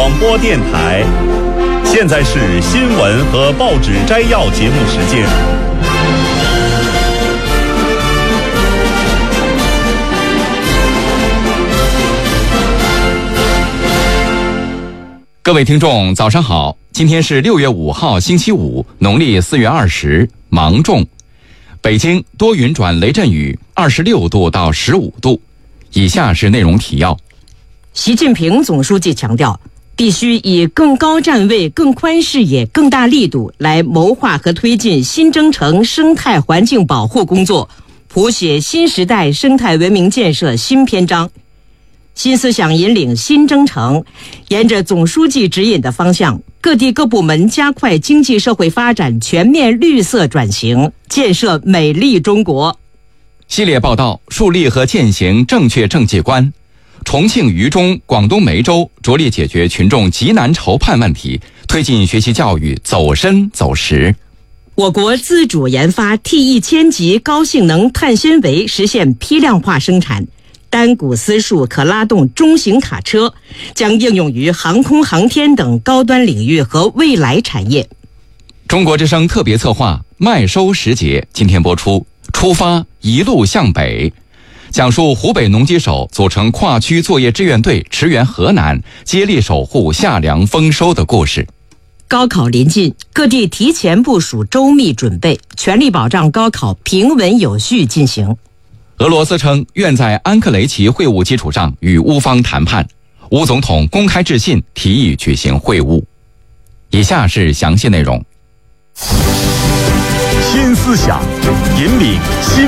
广播电台。现在是新闻和报纸摘要节目时间。 各位听众早上好，今天是6月5号星期五，农历4月20，芒种。北京多云转雷阵雨，26度到15度。以下是内容提要。 习近平总书记强调，必须以更高站位、更宽视野、更大力度来谋划和推进新征程生态环境保护工作，谱写新时代生态文明建设新篇章。新思想引领新征程，沿着总书记指引的方向，各地各部门加快经济社会发展全面绿色转型，建设美丽中国。 系列报道树立和践行正确政绩观。重庆渝中、广东梅州着力解决群众急难愁盼问题，推进学习教育走深走实。 我国自主研发 T1000 级高性能碳纤维实现批量化生产。单股丝束可拉动中型卡车，将应用于航空航天等高端领域和未来产业。 中国之声特别策划麦收时节今天播出，出发一路向北，讲述湖北农机手组成跨区作业志愿队驰援河南，接力守护夏粮丰收的故事。 高考临近，各地提前部署周密准备，全力保障高考平稳有序进行。 俄罗斯称愿在安克雷奇会晤基础上与乌方谈判，乌总统公开致信提议举行会晤。以下是详细内容。 新思想引领新